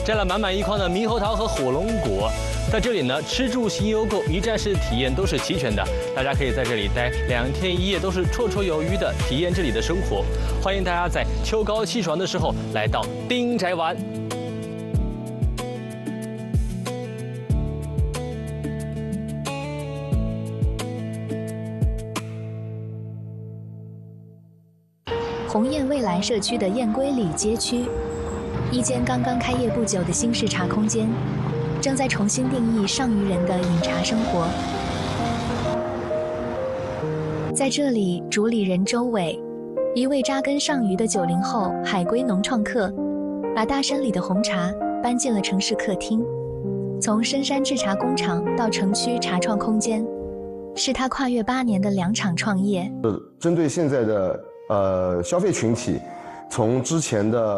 摘了满满一筐的猕猴桃和火龙果。在这里呢，吃住行游购一站式体验都是齐全的，大家可以在这里待2天1夜，都是绰绰有余的体验这里的生活。欢迎大家在秋高气爽的时候来到丁宅玩。 鸿雁未来社区的雁归里街区，一间刚刚开业不久的新式茶空间，正在重新定义上虞人的饮茶生活。在这里，主理人周伟，一位扎根上虞的90后海归农创客，把大山里的红茶搬进了城市客厅。从深山制茶工厂到城区茶创空间，是他跨越8年的2场创业。 针对现在的消费群体，从之前的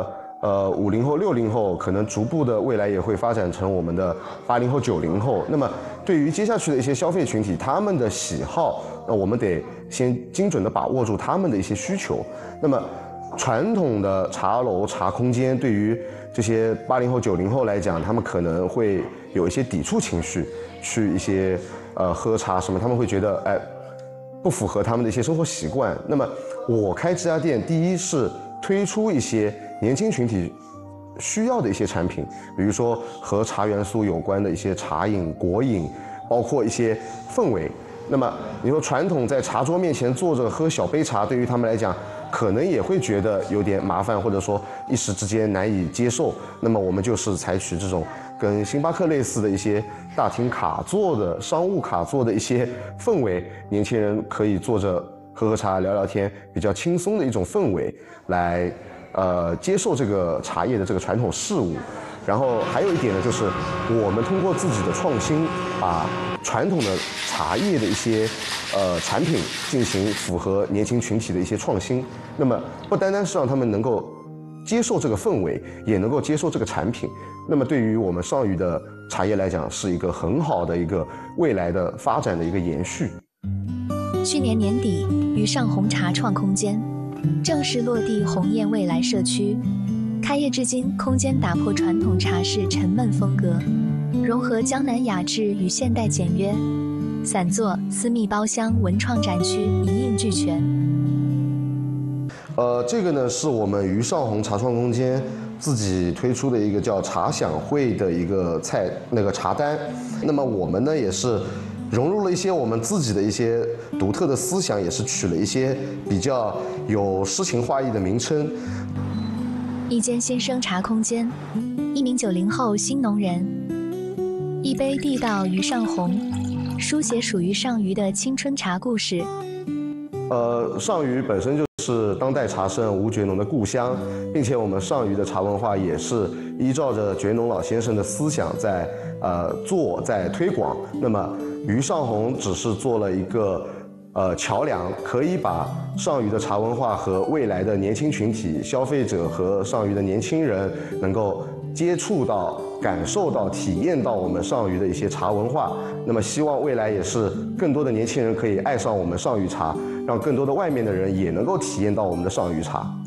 50后、60后，可能逐步的未来也会发展成我们的80后、90后。那么对于接下去的一些消费群体，他们的喜好，那我们得先精准的把握住他们的一些需求。那么传统的茶楼、茶空间对于这些80后、90后来讲，他们可能会有一些抵触情绪，去一些喝茶什么，他们会觉得不符合他们的一些生活习惯。那么我开这家店，第一是推出一些年轻群体需要的一些产品，比如说和茶元素有关的一些茶饮、果饮，包括一些氛围。那么你说传统在茶桌面前坐着喝小杯茶，对于他们来讲可能也会觉得有点麻烦，或者说一时之间难以接受。那么我们就是采取这种跟星巴克类似的一些大厅卡座的商务卡座的一些氛围，年轻人可以坐着喝喝茶、聊聊天，比较轻松的一种氛围来接受这个茶叶的这个传统事物。然后还有一点呢，就是我们通过自己的创新，把传统的茶叶的一些产品进行符合年轻群体的一些创新。那么不单单是让他们能够接受这个氛围，也能够接受这个产品。那么对于我们上虞的茶叶来讲，是一个很好的一个未来的发展的一个延续。 去年年底，渝上红茶创空间正式落地鸿雁未来社区。开业至今，空间打破传统茶室沉闷风格，融合江南雅致与现代简约，散座、私密包厢、文创展区一应俱全。 这个呢是我们渝上红茶创空间自己推出的一个叫茶享会的一个茶单。那么我们呢也是融入了一些我们自己的一些独特的思想，也是取了一些比较有诗情画意的名称。 一间新生茶空间，一名90后新农人，一杯地道渝上红，书写属于上虞的青春茶故事。 上虞本身就是当代茶圣吴觉农的故乡，并且我们上虞的茶文化也是依照着觉农老先生的思想在推广。那么渝上红只是做了一个桥梁，可以把上虞的茶文化和未来的年轻群体、消费者和上虞的年轻人能够接触到、感受到、体验到我们上虞的一些茶文化。那么希望未来也是更多的年轻人可以爱上我们上虞茶，让更多的外面的人也能够体验到我们的上虞茶。